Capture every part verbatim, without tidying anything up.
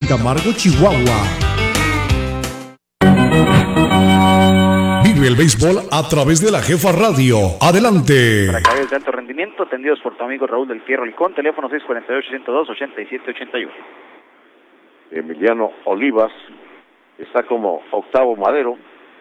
Camargo, Chihuahua. Vive el béisbol a través de la Jefa Radio. Adelante. Para caballos de alto rendimiento, atendidos por tu amigo Raúl del Fierro Licón, teléfono seis cuatro ocho, ciento dos, ochenta y siete ochenta y uno. Emiliano Olivas está como octavo madero.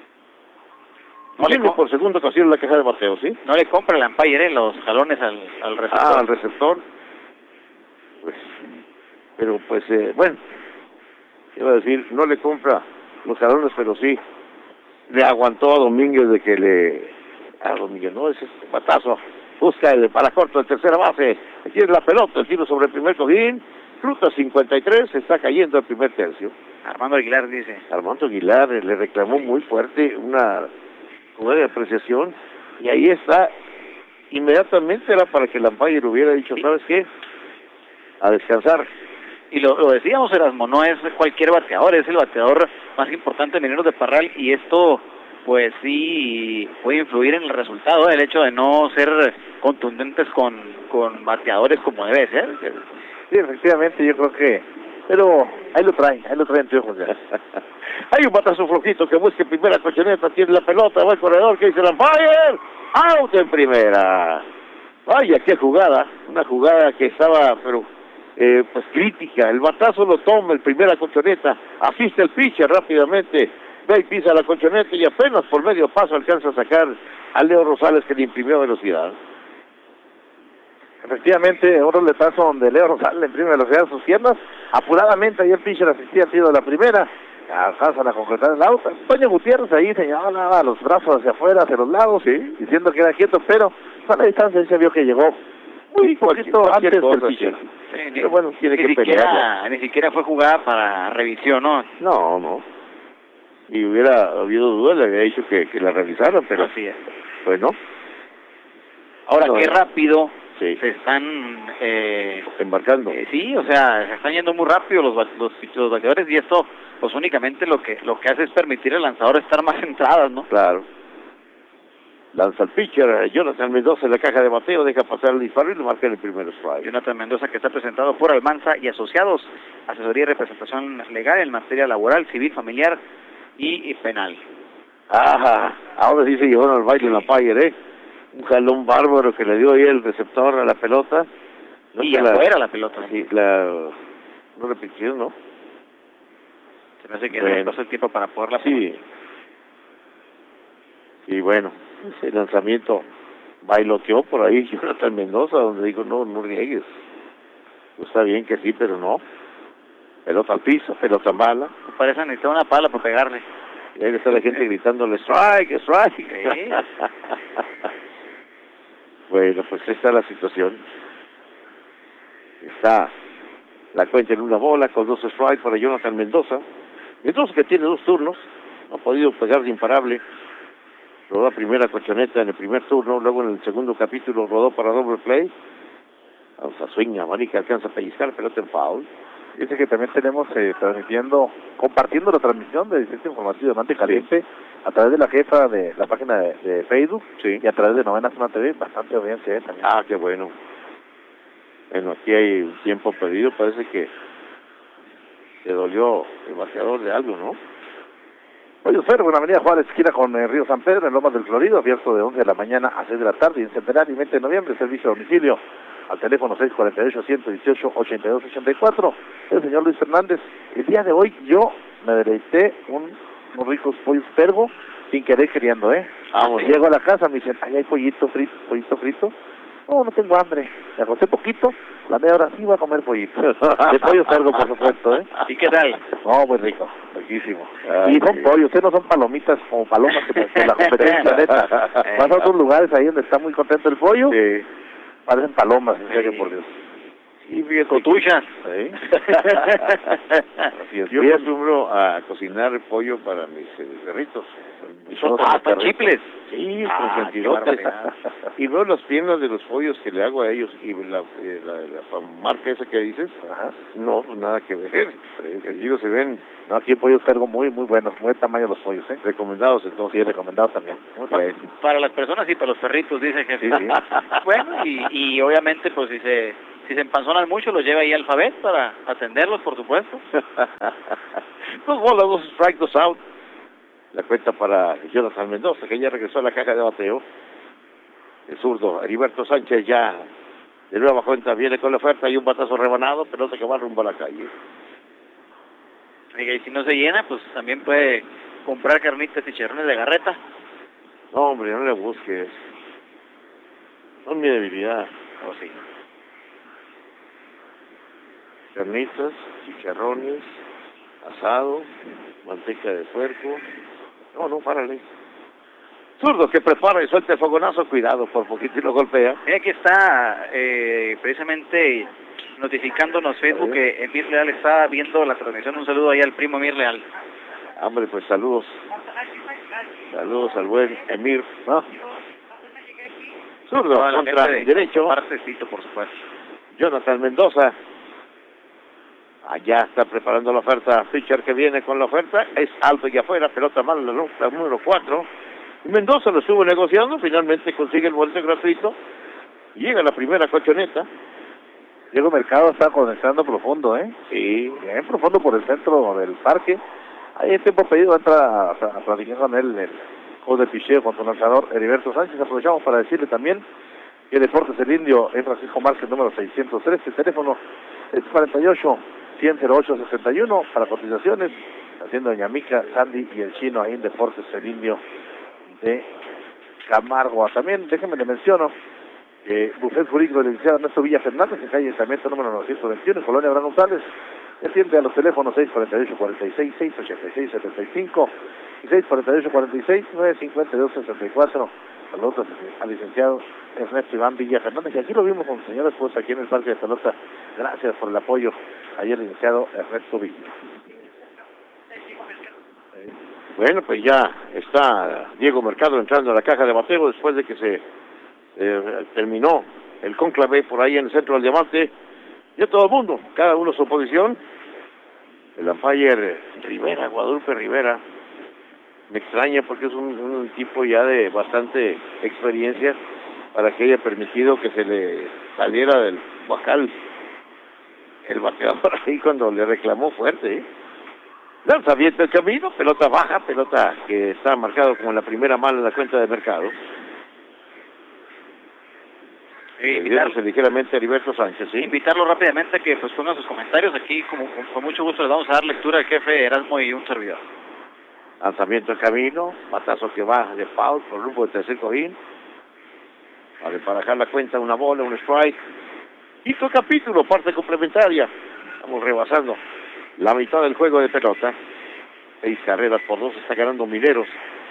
No le por segunda ocasión en la caja de bateo, ¿sí? No le compra el umpire, ¿eh? Los jalones al, al receptor. Ah, al receptor. Pues, pero pues, eh, bueno, iba a decir, no le compra los jalones, pero sí le aguantó a Domínguez de que le... Ah, Domínguez, no, es este batazo. Busca el para corto, el tercera base. Aquí es la pelota, el tiro sobre el primer cojín. Ruta cincuenta y tres, se está cayendo el primer tercio. Armando Aguilar dice. Armando Aguilar le reclamó muy fuerte una... de apreciación, y ahí está, inmediatamente era para que el umpire hubiera dicho, ¿sabes qué? A descansar. Y lo, lo decíamos, Erasmo, no es cualquier bateador, es el bateador más importante de Mineros de Parral, y esto, pues sí, puede influir en el resultado, ¿eh? El hecho de no ser contundentes con, con bateadores como debe ser. Sí, efectivamente, yo creo que, pero ahí lo traen, ahí lo traen triunfos ya. Hay un batazo flojito que busque primera colchoneta, tiene la pelota, va el corredor, que dice el umpire, out en primera. Vaya, qué jugada, una jugada que estaba, pero, eh, pues crítica. El batazo lo toma el primera colchoneta, asiste el pitcher rápidamente, ve y pisa la colchoneta y apenas por medio paso alcanza a sacar a Leo Rosales, que le imprimió velocidad. Efectivamente, un roletazo donde Leo Rosales le imprime velocidad a sus piernas, apuradamente ahí el pitcher asistía al tiro de la primera, alcanzan a concretar el auto. Toño Gutiérrez ahí señalaba los brazos hacia afuera, hacia los lados, sí, diciendo que era quieto, pero a la distancia se vio que llegó muy poquito cualquier, antes cosa, del pitcher. Sí. Sí, pero ni, bueno, tiene que pelear. Ni siquiera fue jugada para revisión, ¿no? No, no. Y hubiera habido duda, le había dicho que, que la revisaran, pero así es. Pues no. Ahora, no, qué no. rápido sí. se están... Eh, embarcando. Eh, sí, o sea, se están yendo muy rápido los, los, los bateadores, y esto pues únicamente lo que lo que hace es permitir al lanzador estar más centradas, ¿no? Claro. Lanza el pitcher, Jonathan Mendoza en la caja de bateo, deja pasar el disparo y lo marca en el primer strike. Jonathan Mendoza, que está presentado por Almanza y Asociados, asesoría y representación legal en materia laboral, civil, familiar y, y penal. Ah, ahora sí se llevaron al baile en la umpire, ¿eh? Un jalón bárbaro que le dio ahí el receptor a la pelota. No y afuera la, la pelota. Sí, la... no repitió, ¿no? Se me hace que bueno. No es el tiempo para poderla. Sí. Y bueno, ese lanzamiento bailoteó por ahí Jonathan Mendoza, donde digo, no, no riegues. Pues está bien que sí, pero no. Pelota al piso, pelota mala. Me parece necesitar una pala para pegarle. Y ahí está la gente gritándole, strike, strike. Sí. Bueno, pues esta es la situación. Está la cuenta en una bola con dos strikes para Jonathan Mendoza. Mendoza, que tiene dos turnos, no ha podido pegar de imparable. Rodó a primera colchoneta en el primer turno, luego en el segundo capítulo rodó para doble play. Vamos a swing, Marica alcanza a pellizcar, pelota en foul. Dice que también tenemos eh, transmitiendo, compartiendo la transmisión de Distrito Informativo de Diamante Caliente, sí, a través de la jefa de la página de, de Facebook, sí, y a través de Novena Zona T V, bastante audiencia eh, también. Ah, qué bueno. Bueno, aquí hay un tiempo perdido, parece que se dolió el bateador de algo, ¿no? Pollos Ferro, en Avenida Juárez, esquina con eh, Río San Pedro, en Lomas del Florido, abierto de once de la mañana a seis de la tarde, y en Centenario y veinte de noviembre, servicio a domicilio, al teléfono seis cuatro ocho, uno uno ocho, ocho dos ocho cuatro. El señor Luis Fernández, el día de hoy yo me deleité un, unos ricos pollos Fergo, sin querer queriendo, ¿eh? Vamos. Llego a la casa, me dicen, ay, hay pollito frito, pollito frito. No, no tengo hambre. Me acosté poquito, la media hora sí voy a comer pollito. De pollo Fergo, por supuesto, ¿eh? ¿Y qué tal? No, muy rico, riquísimo. Ay, y son sí. pollos, ustedes no son palomitas como palomas que de la competencia, neta. Vas a otros lugares ahí donde está muy contento el pollo, Sí. parecen palomas, en serio, por Dios. Y fíjate, Cotuchas. ¿sí? Así es. Yo Bien. acostumbro a cocinar pollo para mis eh, perritos. Son hasta chiples. Sí, Ah, con qué sentidotes. barbaridad. Y veo las piernas de los pollos que le hago a ellos y la, eh, la, la marca esa que dices, Ajá. no, pues nada que ver. Les digo, se ven No, aquí el pollo Fergo muy, muy buenos, muy de tamaño los pollos, ¿eh? recomendados entonces. Sí, recomendados también. Muy bien. Para las personas y para los perritos, dice jefe. Sí, sí. Bueno, y, y obviamente, pues si se si se empanzonan mucho, los lleva ahí al Alfabet para atenderlos, por supuesto. Dos bolas, dos strikes, dos out. La cuenta para Jonathan Mendoza, que ya regresó a la caja de bateo. El zurdo, Heriberto Sánchez, ya de nueva cuenta viene con la oferta y un batazo rebanado, pelota que va rumbo a la calle. Y si no se llena, pues también puede comprar carnitas y chicharrones de Garreta. No, hombre, no le busques. Son mi debilidad. Oh, sí. Carnitas, chicharrones, asado, manteca de puerco. No, no, párale. Zurdo que prepara y suelta el fogonazo, cuidado, por poquito y lo golpea. Mira que está eh, precisamente notificándonos Facebook que Emir Leal está viendo la transmisión. Un saludo ahí al primo Emir Leal. Hombre, pues saludos. Saludos al buen Emir, ¿no? Zurdo Toda la contra gente de derecho. Partecito, por supuesto. Jonathan Mendoza. Allá está preparando la oferta. Pitcher que viene con la oferta. Es alto y afuera. Pelota mala, la nota número cuatro. Mendoza lo estuvo negociando. Finalmente consigue el boleto gratuito. Llega la primera colchoneta. Diego Mercado está conectando profundo, ¿eh? Sí. Bien profundo por el centro del parque. Ahí en tiempo pedido entra a, a platicar con él el juego de picheo contra el lanzador Heriberto Sánchez. Aprovechamos para decirle también que Deportes El Indio en Francisco Márquez número seiscientos trece, teléfono es cuarenta y ocho, cien, cero ocho sesenta y uno para cotizaciones, haciendo Doña Mica, Sandy y el Chino ahí en Deportes El Indio de Camargo. También déjenme le menciono que Buffet Jurídico del licenciado Ernesto Villa Fernández, en calle Sarmiento número novecientos veintiuno, en Colonia Abraham González. Atiende a los teléfonos seis cuarenta y ocho, cuarenta y seis, seis ochenta y seis, setenta y cinco y seis cuarenta y ocho, cuarenta y seis, nueve cincuenta y dos, sesenta y cuatro. Saludos al licenciado Ernesto Iván Villa Fernández, y aquí lo vimos con señores pues aquí en el Parque de Pelota. Gracias por el apoyo ayer, licenciado Ernesto Villa. Bueno, pues ya está Diego Mercado entrando a la caja de bateo después de que se eh, terminó el cónclave por ahí en el centro del diamante. Ya todo el mundo, cada uno su posición. El umpire Rivera, Guadalupe Rivera, me extraña porque es un, un tipo ya de bastante experiencia para que haya permitido que se le saliera del guacal el bateador ahí cuando le reclamó fuerte, ¿eh? Lanzamiento el camino, pelota baja, pelota que está marcado como la primera mala en la cuenta de Mercado. Sí, invitarlo ligeramente a Heriberto Sánchez, ¿sí? Invitarlo rápidamente a que pues ponga sus comentarios aquí, como con, con mucho gusto les vamos a dar lectura al jefe Erasmo y un servidor. Lanzamiento al camino, batazo que va de foul por rumbo de tercer cojín. Para emparejar la cuenta, una bola, un strike. Quinto capítulo, parte complementaria. Estamos rebasando la mitad del juego de pelota. Seis carreras por dos, está ganando Mineros.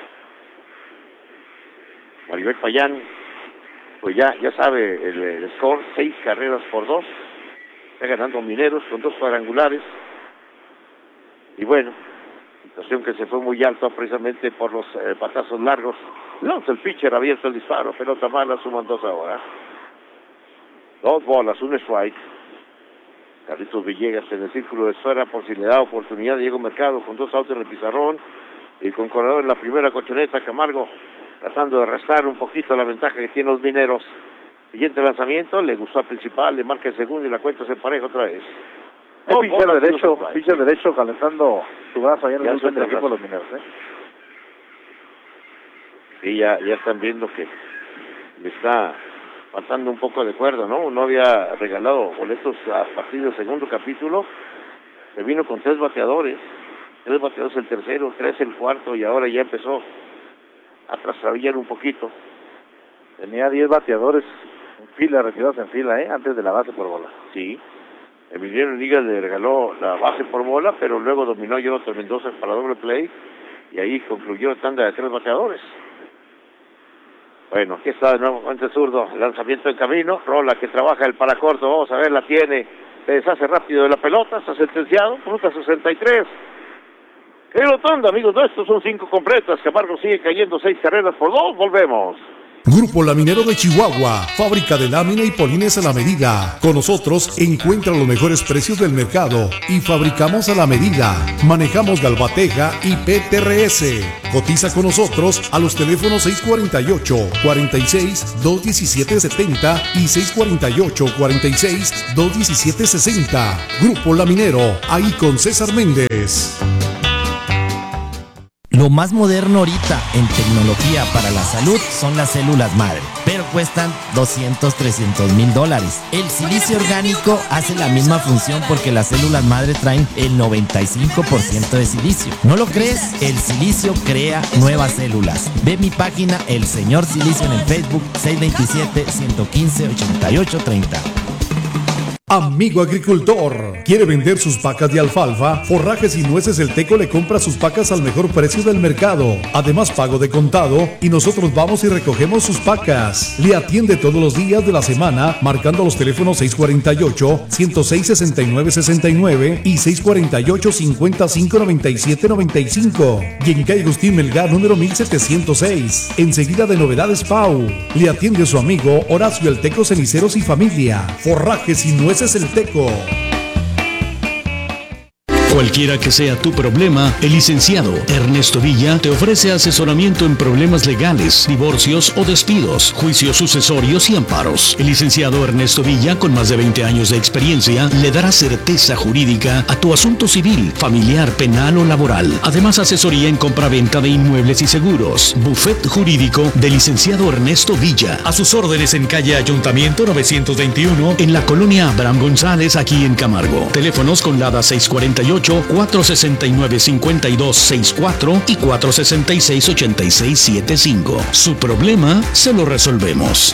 Maribel Payán, pues ya ya sabe el, el score, seis carreras por dos. Está ganando Mineros con dos cuadrangulares. Y bueno, situación que se fue muy alta precisamente por los eh, patazos largos. Lanza el pitcher, abierto el disparo, pelota mala, suman dos ahora. Dos bolas, un strike. Carlitos Villegas en el círculo de esfera por si le da oportunidad a Diego Mercado con dos autos en el pizarrón y con corredor en la primera colchoneta. Camargo tratando de restar un poquito la ventaja que tienen los Mineros. Siguiente lanzamiento, le gustó al principal, le marca el segundo y la cuenta se empareja otra vez. El oh, pitcher derecho, pitcher derecho calentando su brazo allá en el centro del equipo de los Mineros, ¿eh? Sí, ya, ya están viendo que le está faltando un poco de cuerda, ¿no? No había regalado boletos a partir del segundo capítulo. Se vino con tres bateadores, tres bateadores el tercero, tres el cuarto, y ahora ya empezó a trastrabillar un poquito. Tenía diez bateadores en fila, retirados en fila, ¿eh? Antes de la base por bola. Sí. Emiliano Liga le regaló la base por bola, pero luego dominó a Jonathan Mendoza para doble play, y ahí concluyó tanda de tres bateadores. Bueno, aquí está de nuevo con el zurdo, lanzamiento en camino, rola que trabaja el paracorto, vamos a ver, la tiene, se deshace rápido de la pelota, está sentenciado, minuto sesenta y tres. ¡Qué rotonda, amigos nuestros! Son cinco completas, Camargo sigue cayendo seis carreras por dos, volvemos. Grupo Laminero de Chihuahua, fábrica de lámina y polines a la medida. Con nosotros encuentra los mejores precios del mercado y fabricamos a la medida. Manejamos Galvateja y P T R S. Cotiza con nosotros a los teléfonos seis cuarenta y ocho, cuarenta y seis, doscientos diecisiete setenta y seis cuarenta y ocho, cuarenta y seis, doscientos diecisiete sesenta. Grupo Laminero, ahí con César Méndez. Lo más moderno ahorita en tecnología para la salud son las células madre, pero cuestan doscientos, trescientos mil dólares. El silicio orgánico hace la misma función porque las células madre traen el noventa y cinco por ciento de silicio. ¿No lo crees? El silicio crea nuevas células. Ve mi página El Señor Silicio en el Facebook, seis dos siete, uno uno cinco, ocho ocho tres cero. Amigo agricultor, ¿quiere vender sus pacas de alfalfa? Forrajes y Nueces El Teco le compra sus pacas al mejor precio del mercado. Además, pago de contado y nosotros vamos y recogemos sus pacas. Le atiende todos los días de la semana marcando los teléfonos seis cuarenta y ocho, ciento seis, sesenta y nueve sesenta y nueve y seis cuarenta y ocho, cincuenta y cinco, noventa y siete noventa y cinco. Y en calle Agustín Melgar número mil setecientos seis. Enseguida de Novedades Pau. Le atiende su amigo Horacio El Teco Ceniceros y Familia. Forrajes y Nueces El Teco. Cualquiera que sea tu problema, el licenciado Ernesto Villa te ofrece asesoramiento en problemas legales, divorcios o despidos, juicios sucesorios y amparos. El licenciado Ernesto Villa, con más de veinte años de experiencia, le dará certeza jurídica a tu asunto civil, familiar, penal o laboral. Además, asesoría en compraventa de inmuebles y seguros. Buffet jurídico del licenciado Ernesto Villa. A sus órdenes en calle Ayuntamiento novecientos veintiuno, en la colonia Abraham González, aquí en Camargo. Teléfonos con LADA seis cuarenta y ocho, cuatro sesenta y nueve, cincuenta y dos sesenta y cuatro y cuatro sesenta y seis, ochenta y seis setenta y cinco. Su problema se lo resolvemos.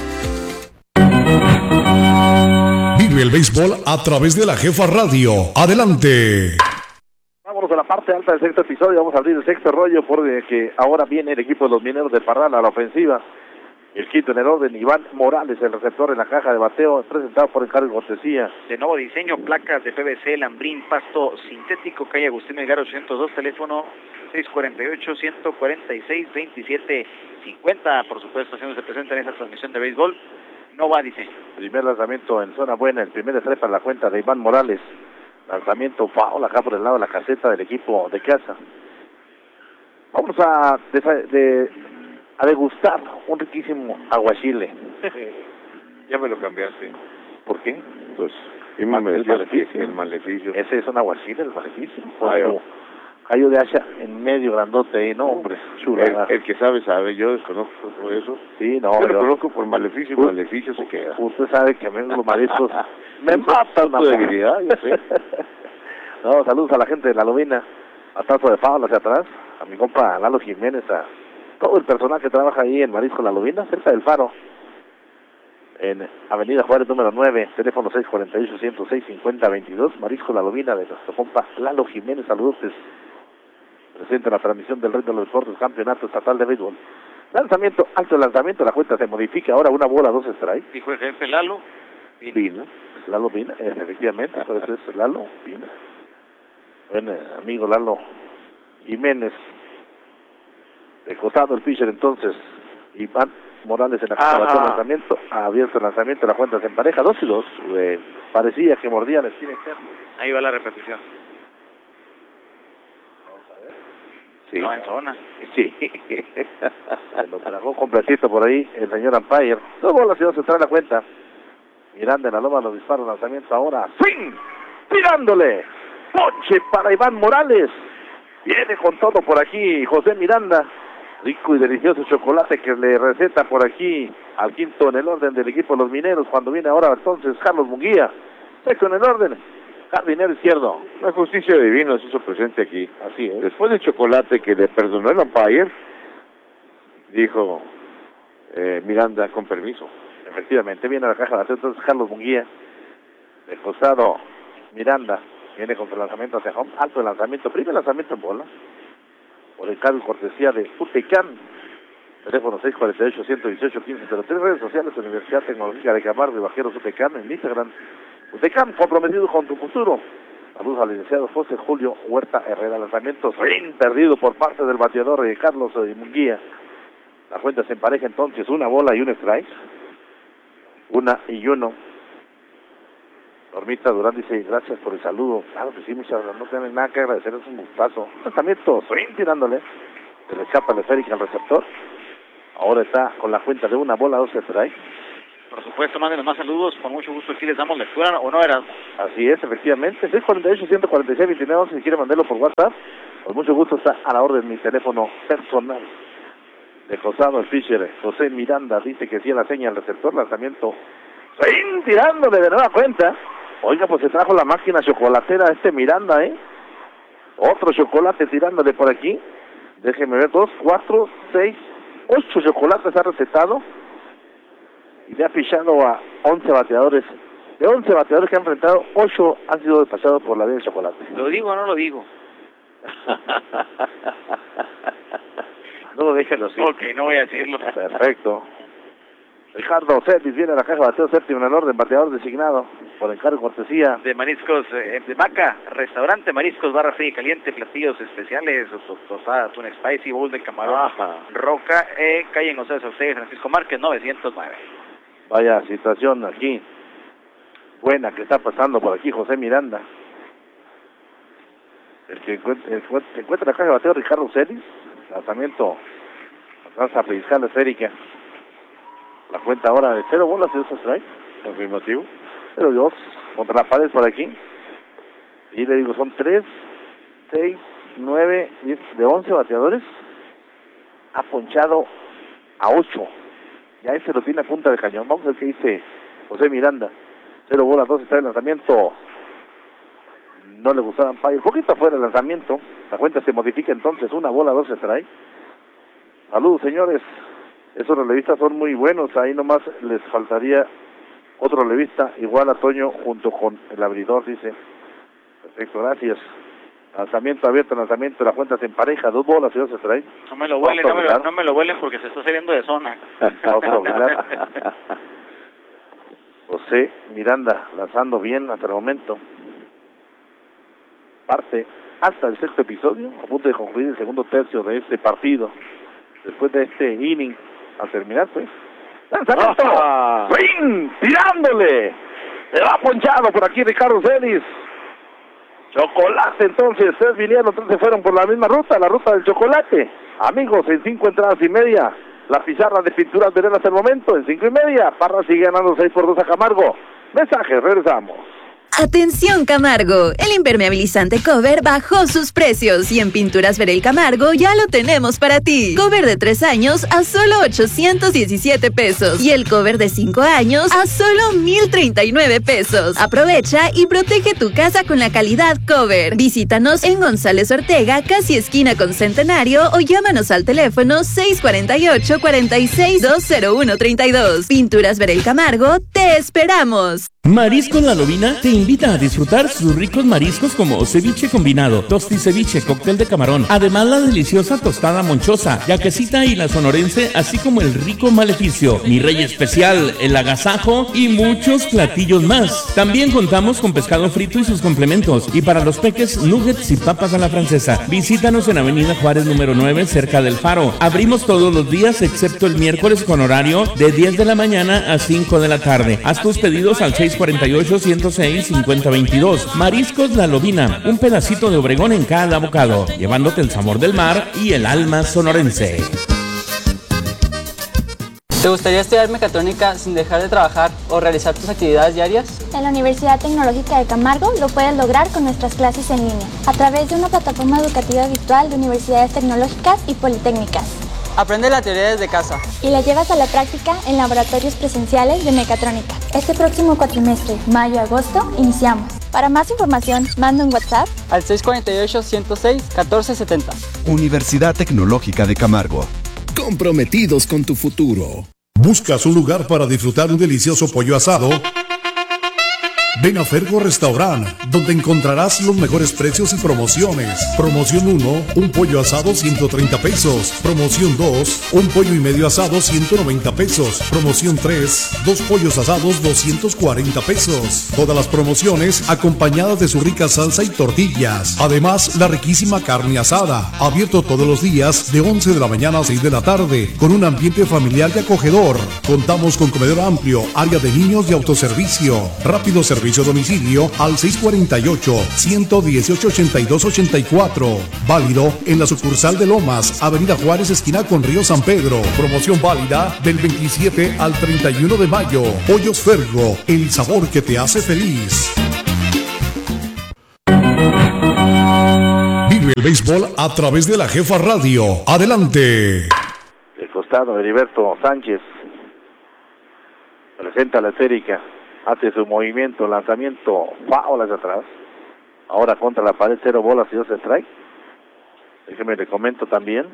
Vive el béisbol a través de la Jefa Radio. Adelante. Vámonos a la parte alta del sexto episodio. Vamos a abrir el sexto rollo porque ahora viene el equipo de los Mineros de Parral a la ofensiva. El quinto en el orden, Iván Morales, el receptor en la caja de bateo, presentado por encargo y cortesía. De nuevo diseño, placas de P V C, lambrín, pasto sintético, calle Agustín Melgar ochocientos dos, teléfono seis cuarenta y ocho, ciento cuarenta y seis, veintisiete cincuenta. Por supuesto, haciéndose presente en esta transmisión de béisbol, Nova Diseño. Primer lanzamiento en zona buena, el primer strike para la cuenta de Iván Morales. Lanzamiento foul acá por el lado de la caseta del equipo de casa. Vamos a... De, de, a degustar un riquísimo aguachile. Ya me lo cambiaste. ¿Por qué? Pues, el maleficio. El maleficio. Ese es un aguachile, el maleficio. Ay, oh. Callo de hacha en medio grandote ahí, no, hombre, chula. El, el que sabe, sabe. Yo desconozco por eso. Sí, no. Yo lo conozco por maleficio, y maleficio se queda. Usted sabe que a mí los mariscos me matan una debilidad, yo sé. No, saludos a la gente de La Lobina, a Tazo de Pablo hacia atrás, a mi compa Lalo Jiménez, a todo el personal que trabaja ahí en Marisco La Lobina, cerca del Faro, en Avenida Juárez número nueve, teléfono seis cuarenta y ocho, ciento seis, cincuenta veintidós, Marisco La Lobina, de nuestro compa Lalo Jiménez. Saludos, presente en la transmisión del Rey de los Deportes, Campeonato Estatal de Béisbol. Lanzamiento, alto lanzamiento, la cuenta se modifica, ahora una bola, dos strikes. Dijo el jefe Lalo Vina. Lalo Vina, efectivamente, por eso es Lalo Vina. Buen eh, amigo Lalo Jiménez. De costado el pitcher entonces, Iván Morales en la caja de lanzamiento, ha abierto el lanzamiento, la cuenta se empareja, dos y dos, eh, parecía que mordía la esquina externa. Ahí va la repetición. Vamos a ver. Sí. No, en zona. Sí. Se lo tragó completito por ahí el señor Umpire. Dos bolas y dos se trae la cuenta. Miranda en la loma, los disparos, lanzamiento ahora. ¡Swing! ¡Tirándole! ¡Ponche para Iván Morales! Viene con todo por aquí José Miranda. Rico y delicioso chocolate que le receta por aquí al quinto en el orden del equipo de los Mineros. Cuando viene ahora entonces Carlos Munguía. Sexto en el orden, jardinero izquierdo. La justicia divina se hizo presente aquí. Así es. Después del chocolate que le perdonó el umpire, dijo eh, Miranda, con permiso. Efectivamente, viene a la caja de entonces Carlos Munguía. De costado Miranda. Viene con su lanzamiento hacia home. Alto el lanzamiento. Primer lanzamiento en bola. Por el cargo y cortesía de Utecán. Teléfono seis cuarenta y ocho, ciento dieciocho, quince cero tres. Redes sociales, Universidad Tecnológica de Camargo y Bajeros Utecán en Instagram. Utecán, comprometido con tu futuro. Saludos al licenciado José Julio Huerta Herrera. Lanzamiento bien perdido por parte del bateador de Carlos Munguía. La cuenta se empareja entonces, una bola y un strike. Una y uno. Normita Durán dice, gracias por el saludo. Claro que sí, muchas gracias, no tienen nada que agradecer, es un gustazo. Lanzamiento, swing tirándole. Se le escapa la esférica al receptor. Ahora está con la cuenta de una bola, dos strikes. Por supuesto, mándenos más saludos, con mucho gusto aquí les damos lectura, ¿o no era? Así es, efectivamente, seis cuarenta y ocho, ciento cuarenta y seis, veintinueve once, si quiere mandarlo por WhatsApp, con mucho gusto está a la orden mi teléfono personal. De Josado, el Fisher, José Miranda, dice que sí a la seña al receptor, lanzamiento, ¡sí! Tirándole de nueva cuenta. Oiga, pues se trajo la máquina chocolatera este Miranda, ¿eh? Otro chocolate tirándole por aquí. Déjeme ver, dos, cuatro, seis, ocho chocolates ha recetado. Y le ha fichado a once bateadores. De once bateadores que han enfrentado, ocho han sido despachados por la vía del chocolate. ¿Lo digo o no lo digo? No lo déjenlo así. Ok, no voy a decirlo. Perfecto. Ricardo Celis viene a la caja de bateo séptimo en el orden, bateador designado por encargo cortesía de Mariscos eh, de Maca, restaurante Mariscos, barra fría y caliente, platillos especiales, tostada, tuna spicy, bowl de camarón, Ajá. roca, eh, calle en José Saucedo, Francisco Márquez, novecientos nueve. Vaya situación aquí, buena que está pasando por aquí José Miranda. El que encuentra, el que encuentra la caja de bateo Ricardo Celis, lanzamiento, alcanza a pellizcar la esférica. La cuenta ahora de cero bolas y dos strikes. Afirmativo. cero dos. Contra la pared por aquí. Y le digo, son tres, seis, nueve, diez, de once bateadores. Ha ponchado a ocho. Ya ese lo tiene a punta de cañón. Vamos a ver qué dice José Miranda. cero bolas, dos strikes, lanzamiento. No le gustaban Pay. Un poquito afuera el lanzamiento. La cuenta se modifica entonces. Una bola, dos strikes. Saludos, señores. Esos relevistas son muy buenos, ahí nomás les faltaría otro relevista, igual a Toño junto con el abridor, dice. Perfecto, gracias. Lanzamiento abierto, lanzamiento, la cuenta se empareja, dos bolas y dos se traen. No me lo huelen, no me lo, no me lo huelen porque se está saliendo de zona. José Miranda lanzando bien hasta el momento. Parte hasta el sexto episodio, a punto de concluir el segundo tercio de este partido. Después de este inning, al terminar, pues. ¡Lanzamiento! ¡Ah! ¡Swing! ¡Tirándole! Se va ponchado por aquí Ricardo Celis. Chocolate, entonces. Tres vinieron, tres se fueron por la misma ruta, la ruta del chocolate. Amigos, en cinco entradas y media. La pizarra de pinturas verán hasta el momento. En cinco y media, Parra sigue ganando seis por dos a Camargo. Mensajes, regresamos. Atención Camargo, el impermeabilizante Cover bajó sus precios y en Pinturas Verel Camargo ya lo tenemos para ti. Cover de tres años a solo ochocientos diecisiete pesos y el cover de cinco años a solo mil treinta y nueve pesos. Aprovecha y protege tu casa con la calidad Cover. Visítanos en González Ortega, casi esquina con Centenario, o llámanos al teléfono seis cuatro ocho, cuatro seis, dos cero uno tres dos. Pinturas Verel Camargo, te esperamos. Mariscos La Lobina te invita a disfrutar sus ricos mariscos como ceviche combinado, tosti ceviche, cóctel de camarón, además la deliciosa tostada monchosa, yaquecita y la sonorense, así como el rico maleficio, mi rey especial, el agasajo y muchos platillos más. También contamos con pescado frito y sus complementos, y para los peques, nuggets y papas a la francesa. Visítanos en Avenida Juárez número nueve, cerca del Faro. Abrimos todos los días excepto el miércoles con horario de diez de la mañana a cinco de la tarde. Haz tus pedidos al seis cuatro ocho, ciento seis, cincuenta veintidós. Mariscos La Lobina, un pedacito de Obregón en cada bocado, llevándote el sabor del mar y el alma sonorense. ¿Te gustaría estudiar mecatrónica sin dejar de trabajar o realizar tus actividades diarias? En la Universidad Tecnológica de Camargo lo puedes lograr con nuestras clases en línea, a través de una plataforma educativa virtual de universidades tecnológicas y politécnicas. Aprende la teoría desde casa y la llevas a la práctica en laboratorios presenciales de mecatrónica. Este próximo cuatrimestre, mayo-agosto, iniciamos. Para más información, manda un WhatsApp al seis cuatro ocho, ciento seis, catorce setenta. Universidad Tecnológica de Camargo. Comprometidos con tu futuro. ¿Buscas un lugar para disfrutar un delicioso pollo asado? Ven a Fergo Restaurant, donde encontrarás los mejores precios y promociones. Promoción uno, un pollo asado ciento treinta pesos. Promoción dos, un pollo y medio asado ciento noventa pesos. Promoción tres, dos pollos asados doscientos cuarenta pesos. Todas las promociones acompañadas de su rica salsa y tortillas. Además, la riquísima carne asada. Abierto todos los días de once de la mañana a seis de la tarde, con un ambiente familiar y acogedor. Contamos con comedor amplio, área de niños y autoservicio. Rápido servicio a domicilio al seis cuatro ocho, uno uno ocho, ocho dos ocho cuatro. Válido en la sucursal de Lomas, Avenida Juárez, esquina con Río San Pedro. Promoción válida del veintisiete al treinta y uno de mayo. Pollos Fergo, el sabor que te hace feliz. Vive el béisbol a través de la Jefa Radio. Adelante. El costado, Heriberto Sánchez presenta la esférica, hace su movimiento, lanzamiento, foul hacia atrás. Ahora contra la pared, cero bolas y dos strike. Déjeme le comento también.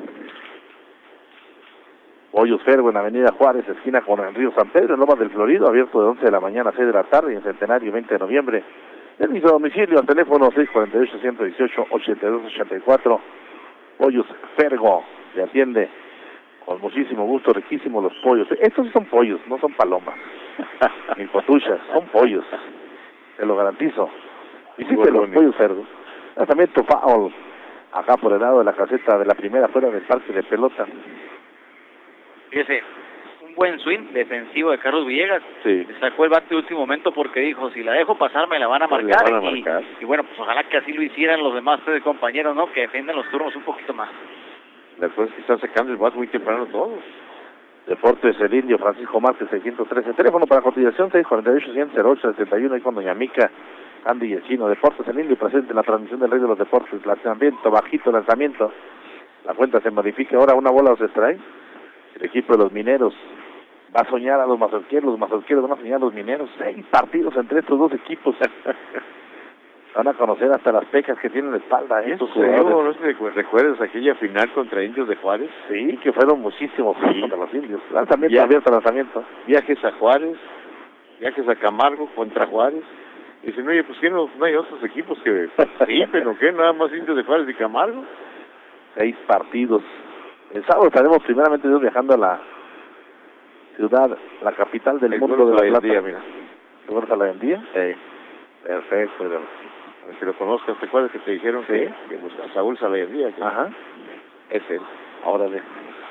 Pollos Fergo en Avenida Juárez, esquina con el Río San Pedro, en Lomas del Florido, abierto de once de la mañana a seis de la tarde, y en Centenario veinte de noviembre. En mi domicilio al teléfono seis cuatro ocho, uno uno ocho, ocho dos ocho cuatro. Pollos Fergo le atiende con muchísimo gusto, riquísimos los pollos. Estos son pollos, no son palomas ni cotuchas, son pollos, te lo garantizo. Visite los Pollos Fergo. Lanzamiento foul acá por el lado de la caseta de la primera, fuera del parque de pelota. Fíjese, un buen swing defensivo de Carlos Villegas. Sí. Sacó el bate de último momento porque dijo, si la dejo pasar me la van a marcar. Van a y, marcar. y bueno, pues ojalá que así lo hicieran los demás eh, compañeros, ¿no? Que defiendan los turnos un poquito más. Después que están sacando el bate muy temprano todos. Deportes El Indio, Francisco Márquez, seiscientos trece. Teléfono para cotización seis cuatro ocho, cero ocho, setenta y uno. Y con doña Mica, Andy y el Chino. Deportes El Indio presente en la transmisión del Rey de los Deportes. Lanzamiento, bajito lanzamiento. La cuenta se modifica ahora, una bola os extrae. El equipo de los Mineros va a soñar a los mazorqueros, los mazorqueros van a soñar a los Mineros. Seis partidos entre estos dos equipos. Van a conocer hasta las pecas que tienen en la espalda estos jugadores. ¿No sé, recuerdas aquella final contra Indios de Juárez? Sí, que fueron muchísimos sí. contra los Indios. Lanzamiento Via abierto, lanzamiento. Viajes a Juárez, viajes a Camargo contra Juárez. Dicen, oye, pues que no, no hay otros equipos que participen, ¿o qué? Nada más Indios de Juárez y Camargo. Seis partidos. El sábado estaremos primeramente Dios viajando a la ciudad, la capital del el mundo de la, la plata. Día, mira. ¿Te acuerdas a la vendía? Sí. Perfecto. Pero, si lo conozcas, ¿te acuerdas que te dijeron sí. que, que pues, a Saúl Salayendía? Que Ajá. Es él. Ahora de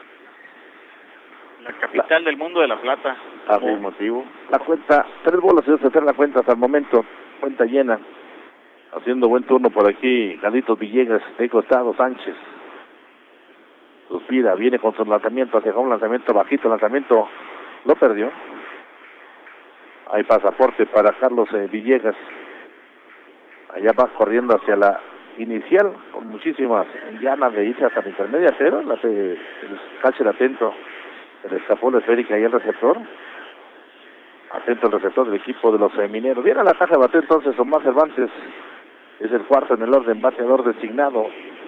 la capital la, del mundo de la plata. Así es motivo. La cuenta, tres bolas y dos se la cuenta hasta el momento, cuenta llena. Haciendo buen turno por aquí, Carlitos Villegas, de costado, Sánchez. Suspira, viene con su lanzamiento hacia un lanzamiento bajito, lanzamiento, lo perdió. Hay pasaporte para Carlos eh, Villegas. Allá va corriendo hacia la inicial, con muchísimas ganas de irse hasta la intermedia, pero la el catcher atento, se le escapó la esférica y el receptor. Atento el receptor del equipo de los eh, Mineros. Viene a la caja de bateo entonces Omar Cervantes, es el cuarto en el orden, bateador designado.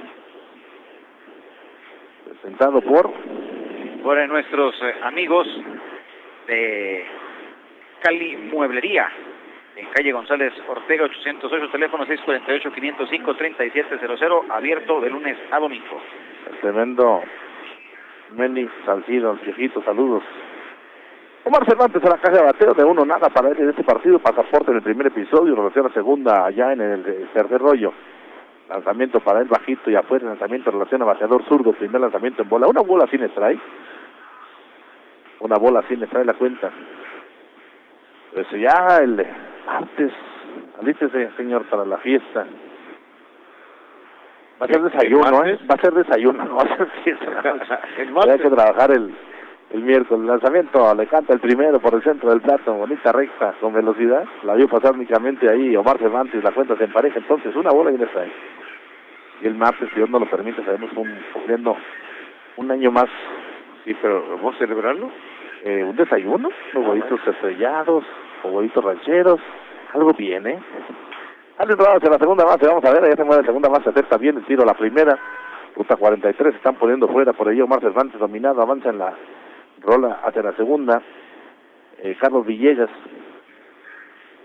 Presentado por... Por nuestros eh, amigos de Cali Mueblería, en calle González Ortega ochocientos ocho, teléfono seis cuatro ocho, cinco cero cinco, tres siete cero cero, abierto de lunes a domingo. El tremendo Meni Salcido, viejito, saludos. Omar Cervantes a la caja de bateo, de uno nada para él en este partido, pasaporte en el primer episodio, relación a la segunda allá en el tercer rollo. Lanzamiento para él bajito y afuera, lanzamiento en relación a bateador zurdo, primer lanzamiento en bola, una bola sin strike. Una bola sin strike la cuenta. Pues ya el martes, alístese señor para la fiesta. Va a ser desayuno, ¿eh? Va a ser desayuno, no va a ser fiesta. Hay que trabajar el, el miércoles. El lanzamiento le canta el primero por el centro del plato, bonita recta, con velocidad. La vio pasar únicamente ahí Omar Cervantes, la cuenta se empareja, entonces una bola y un strike. Y el martes, si Dios nos lo permite, estaremos cumpliendo un año más. Sí, pero ¿vamos a celebrarlo? Eh, un desayuno, los huevitos estrellados, o huevitos rancheros, algo bien, ¿eh? Antes de hacia la segunda base, vamos a ver, allá se mueve la segunda base, acepta bien el tiro a la primera, ruta cuarenta y tres, están poniendo fuera, por ahí Omar Cervantes dominado, avanza en la rola hacia la segunda, eh, Carlos Villegas,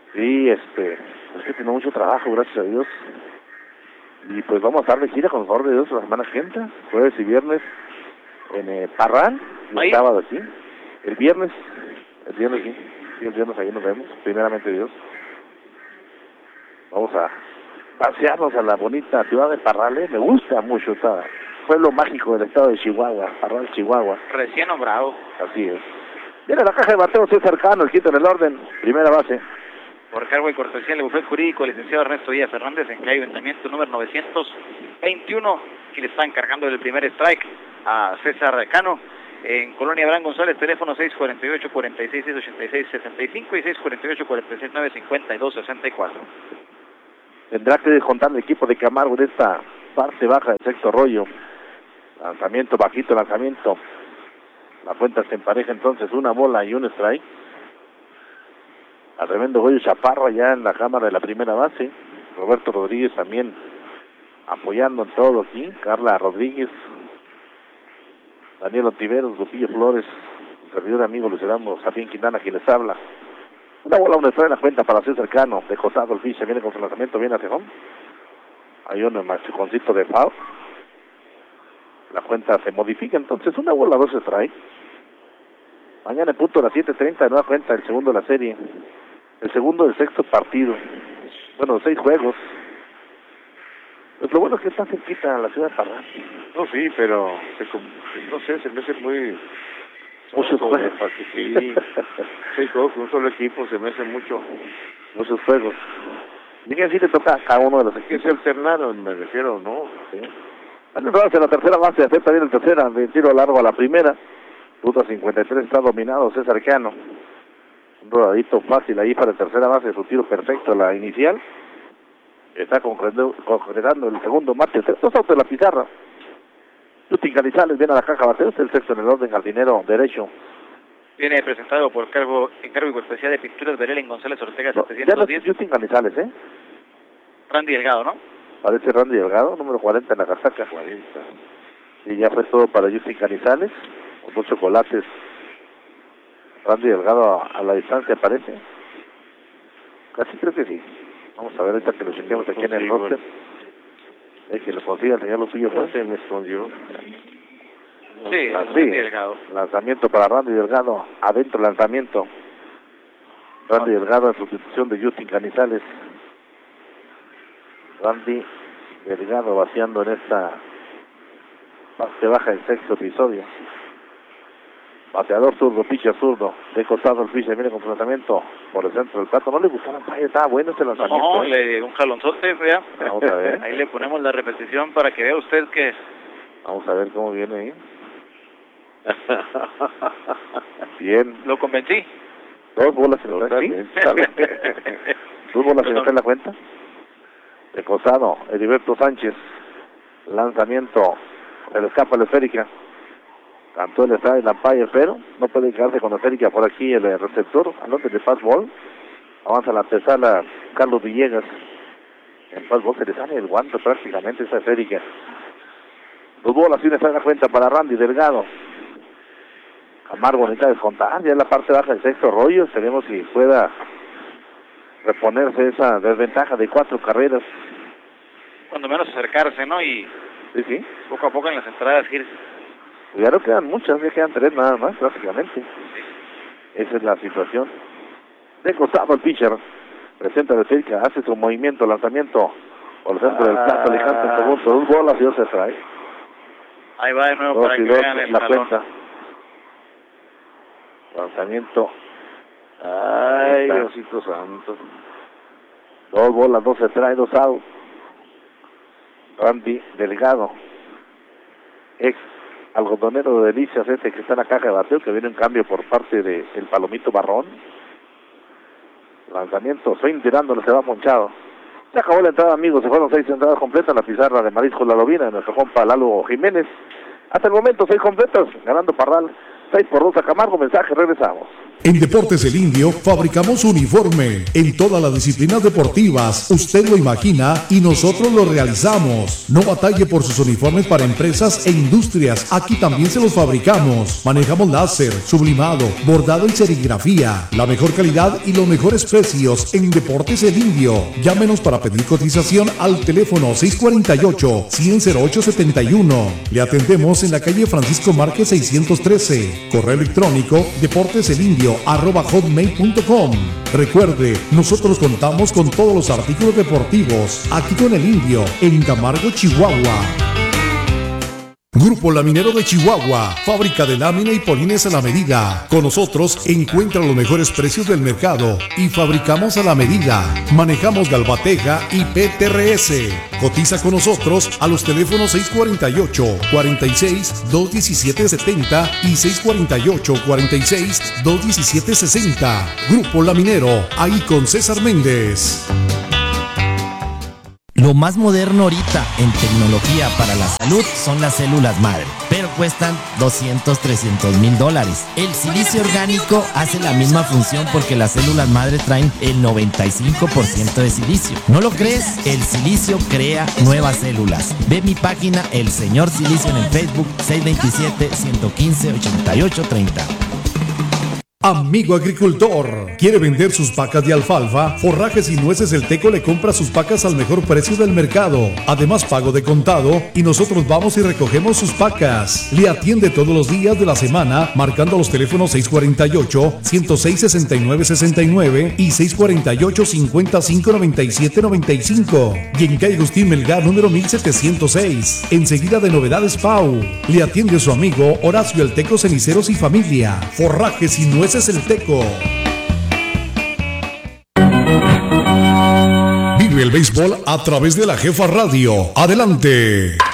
Sí, este, es que tengo mucho trabajo, gracias a Dios. Y pues vamos a darle gira con el favor de Dios la semana que entra, jueves y viernes en eh, Parral, y el sábado aquí. El viernes, el viernes sí, sí, el viernes ahí nos vemos, primeramente Dios. Vamos a pasearnos a la bonita ciudad de Parral, ¿eh? Me gusta mucho esta pueblo mágico del estado de Chihuahua, Parral, Chihuahua. Recién nombrado. Así es. Viene la caja de bateo, es cercano, el quinto en el orden, primera base. Por cargo y cortesía del bufete jurídico, licenciado Ernesto Villa Fernández, en calle Ayuntamiento número novecientos veintiuno, que le están cargando el primer strike a César Cano. En Colonia Abraham González, teléfono seis cuatro ocho, cuatro seis seis, ocho seis seis cinco y seis cuatro ocho, cuatro seis nueve, cinco dos seis cuatro. Tendrá que descontar el equipo de Camargo de esta parte baja del sexto rollo. Lanzamiento bajito, lanzamiento. La cuenta se empareja entonces, una bola y un strike. A tremendo Goyo Chaparro allá en la cámara de la primera base. Roberto Rodríguez también apoyando en todo aquí. Carla Rodríguez, Daniel Ontiveros, Lupillo Flores, el servidor amigo Luis Erasmo Sabín Quintana, quien les habla. Una bola, una strike en la cuenta para César Cano. De costado el ficha, viene con su lanzamiento, viene hacia home. Hay un machuconcito de foul. La cuenta se modifica entonces, una bola, dos strike. Mañana en punto a las siete treinta, de nueva cuenta, el segundo de la serie. El segundo del sexto partido. Bueno, seis juegos. Pues lo bueno es que está cerquita la ciudad de Parral. No, sí, pero se, no sé, se me hace muy... Muchos juegos. Sí, seis juegos con un solo equipo, se me hace mucho. Muchos juegos. Digan si le toca a cada uno de los equipos. Que se alternaron, me refiero, ¿no? Sí. Entonces, en la tercera base, acepta bien el tercera, de tiro largo a la primera. Ruta cincuenta y tres está dominado César Cano. Un rodadito fácil ahí para la tercera base, su tiro perfecto, la inicial. Está concretando, concretando el segundo mate, dos autos de la pizarra. Justin Canizales viene a la caja bateo, es el sexto en el orden, jardinero derecho. Viene presentado por cargo, encargo y cortesía de Pinturas Verel en González Ortega no, setecientos diez. Ya no es Justin Canizales, ¿eh? Randy Delgado, ¿no? Parece Randy Delgado, número cuarenta en la casaca. cuarenta. Y ya fue todo para Justin Canizales. Dos chocolates. Randy Delgado a, a la distancia parece. Casi creo que sí. Vamos a ver ahorita que lo chequeamos aquí en el roster. Es que lo consiga el señor Lupillo Flores. Se me escondió. Sí, ah, Randy sí. Delgado. Lanzamiento para Randy Delgado. Adentro lanzamiento. Randy Delgado en sustitución de Justin Canizales. Randy Delgado vaciando en esta parte baja del sexto episodio. Bateador zurdo, pitcher zurdo, de costado el pitcher, viene con su lanzamiento por el centro del plato. No le gustó la pantalla, estaba bueno ese lanzamiento. No, ¿eh? le dio un jalonzote, vea. Vamos a ver. Ahí le ponemos la repetición para que vea usted que... Vamos a ver cómo viene ahí. Bien. ¿Lo convencí? Dos bolas en la cuenta. Dos bolas en la cuenta. De costado, Heriberto Sánchez. Lanzamiento, se le escapa la esférica. Cantó el estadio en Lampaya, pero no puede quedarse con la esférica por aquí el receptor. Anote de fastball. Avanza la antesala Carlos Villegas. En fastball se le sale el guante prácticamente esa esférica. Dos bolas y una está en la cuenta para Randy Delgado. Camargo necesita descontar, ya en la parte baja del sexto rollo. Esperemos si pueda reponerse esa desventaja de cuatro carreras. Cuando menos acercarse, ¿no? Y sí, sí. Poco a poco en las entradas ir. Ya no quedan muchas, ya quedan tres nada más prácticamente. Sí. Esa es la situación. De costado el pitcher. Presenta de cerca, hace su movimiento, lanzamiento por el centro ah. del plato, le canta el segundo, dos bolas y dos se trae. Ahí va de nuevo dos para que dos vean el la balón. Cuenta. Lanzamiento. Ay, Diosito santo. Dos bolas, dos se trae, dos out. Randy Delgado, ex algodonero de Delicias, este que está en la caja de bateo, que viene en cambio por parte de el Palomito Barrón. Lanzamiento, swing tirándole, se va monchado. Se acabó la entrada, amigos, se fueron seis entradas completas en la pizarra de Marisco La Lobina, de nuestro compa Lalo Jiménez. Hasta el momento, seis completas, ganando Parral seis por dos a Camargo, mensaje, regresamos. En Deportes El Indio fabricamos uniforme en todas las disciplinas deportivas. Usted lo imagina y nosotros lo realizamos. No batalle por sus uniformes para empresas e industrias. Aquí también se los fabricamos. Manejamos láser, sublimado, bordado y serigrafía. La mejor calidad y los mejores precios en Deportes El Indio. Llámenos para pedir cotización al teléfono seis cuatro ocho, cien cero ocho setenta y uno. Le atendemos en la calle Francisco Márquez seiscientos trece. Correo electrónico deporteselindio arroba hotmail punto com. Recuerde, nosotros contamos con todos los artículos deportivos aquí con El Indio en Camargo, Chihuahua. Grupo Laminero de Chihuahua, fábrica de lámina y polines a la medida. Con nosotros encuentra los mejores precios del mercado y fabricamos a la medida. Manejamos galvateja y P T R S. Cotiza con nosotros a los teléfonos seis cuatro ocho, cuarenta y seis, dos diecisiete setenta y seis cuatro ocho, cuarenta y seis, dos diecisiete sesenta. Grupo Laminero, ahí con César Méndez. Lo más moderno ahorita en tecnología para la salud son las células madre, pero cuestan doscientos, trescientos mil dólares. El silicio orgánico hace la misma función porque las células madre traen el noventa y cinco por ciento de silicio. ¿No lo crees? El silicio crea nuevas células. Ve mi página El Señor Silicio en el Facebook, seis dos siete, uno uno cinco, ocho ocho tres cero. Amigo agricultor, ¿quiere vender sus pacas de alfalfa? Forrajes y Nueces El Teco le compra sus pacas al mejor precio del mercado. Además, pago de contado y nosotros vamos y recogemos sus pacas. Le atiende todos los días de la semana marcando los teléfonos seis cuatro ocho, ciento seis, sesenta y nueve sesenta y nueve y seis cuatro ocho, cincuenta y cinco, noventa y siete noventa y cinco. Y en calle Agustín Melgar, número mil setecientos seis. Enseguida de Novedades Pau. Le atiende su amigo Horacio El Teco Ceniceros y Familia. Forrajes y Nueces El Teco. Vive el béisbol a través de la Jefa Radio. Adelante.